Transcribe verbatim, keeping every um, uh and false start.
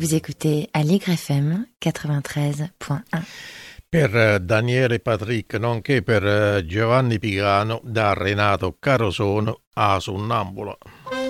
Vous écoutez Aligre F M quatre-vingt-treize point un. Per Daniele Patrick, nonché per Giovanni Pigano, da Renato Carosono a Sonnambula.